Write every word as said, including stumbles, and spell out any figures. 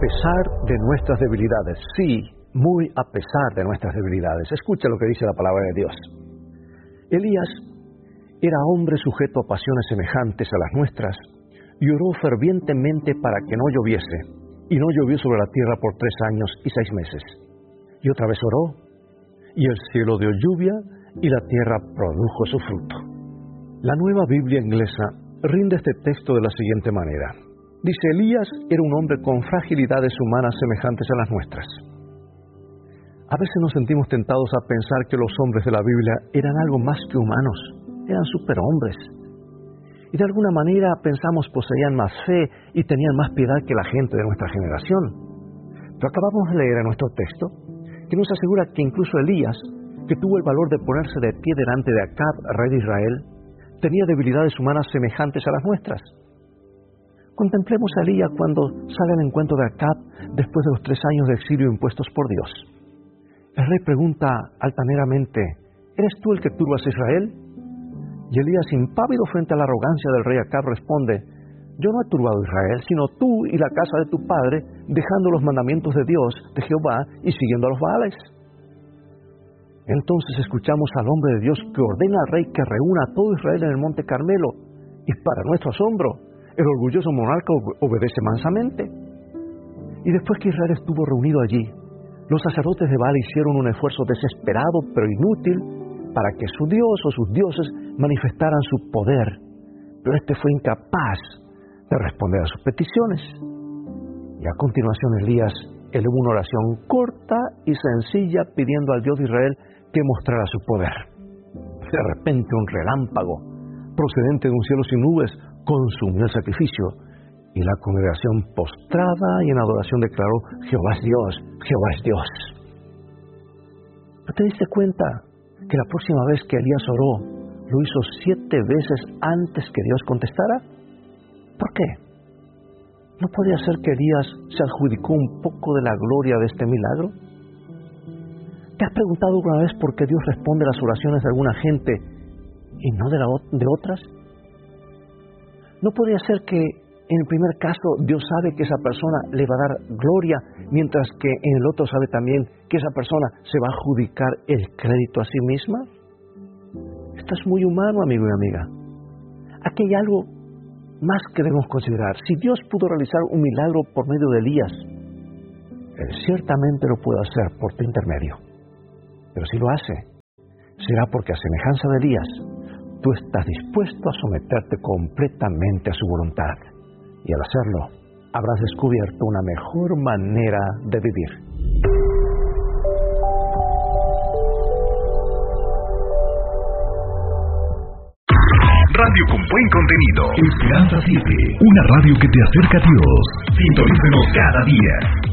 pesar de nuestras debilidades. Sí, muy a pesar de nuestras debilidades. Escucha lo que dice la palabra de Dios. Elías era hombre sujeto a pasiones semejantes a las nuestras y oró fervientemente para que no lloviese, y no llovió sobre la tierra por tres años y seis meses. Y otra vez oró, y el cielo dio lluvia, y la tierra produjo su fruto. La Nueva Biblia Inglesa rinde este texto de la siguiente manera. Dice, Elías era un hombre con fragilidades humanas semejantes a las nuestras. A veces nos sentimos tentados a pensar que los hombres de la Biblia eran algo más que humanos, eran superhombres. Y de alguna manera pensamos poseían más fe y tenían más piedad que la gente de nuestra generación. Pero acabamos de leer en nuestro texto que nos asegura que incluso Elías, que tuvo el valor de ponerse de pie delante de Acab, rey de Israel, tenía debilidades humanas semejantes a las nuestras. Contemplemos a Elías cuando sale al encuentro de Acab después de los tres años de exilio impuestos por Dios. El rey pregunta altaneramente, ¿eres tú el que turbas a Israel? Y Elías, impávido frente a la arrogancia del rey Acab, responde, yo no he turbado a Israel, sino tú y la casa de tu padre, dejando los mandamientos de Dios, de Jehová, y siguiendo a los Baales. Entonces escuchamos al hombre de Dios que ordena al rey que reúna a todo Israel en el monte Carmelo, y para nuestro asombro, el orgulloso monarca obedece mansamente. Y después que Israel estuvo reunido allí, los sacerdotes de Baal hicieron un esfuerzo desesperado pero inútil para que su Dios o sus dioses manifestaran su poder, pero este fue incapaz de responder a sus peticiones. Y a continuación Elías elevó una oración corta y sencilla pidiendo al Dios de Israel que mostrara su poder. De repente un relámpago procedente de un cielo sin nubes consumió el sacrificio y la congregación postrada y en adoración declaró, Jehová es Dios, Jehová es Dios. ¿No te diste cuenta que la próxima vez que Elías oró, lo hizo siete veces antes que Dios contestara? ¿Por qué? ¿No podía ser que Elías se adjudicó un poco de la gloria de este milagro? ¿Te has preguntado alguna vez por qué Dios responde las oraciones de alguna gente y no de, la, de otras? ¿No podría ser que en el primer caso Dios sabe que esa persona le va a dar gloria, mientras que en el otro sabe también que esa persona se va a adjudicar el crédito a sí misma? Esto es muy humano, amigo y amiga. Aquí hay algo más que debemos considerar. Si Dios pudo realizar un milagro por medio de Elías, Él ciertamente lo puede hacer por tu intermedio. Pero si lo hace, será porque a semejanza de Elías, tú estás dispuesto a someterte completamente a su voluntad. Y al hacerlo, habrás descubierto una mejor manera de vivir. Radio con buen contenido. Esperanza siete, una radio que te acerca a Dios. Sintonícenos cada día.